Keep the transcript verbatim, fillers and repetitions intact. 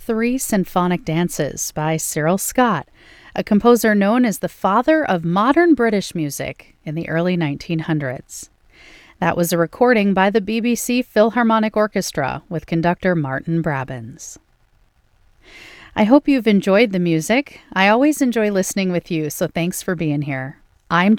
Three Symphonic Dances by Cyril Scott, a composer known as the father of modern British music in the early nineteen hundreds. That was a recording by the B B C Philharmonic Orchestra with conductor Martin Brabbins. I hope you've enjoyed the music. I always enjoy listening with you, so thanks for being here. I'm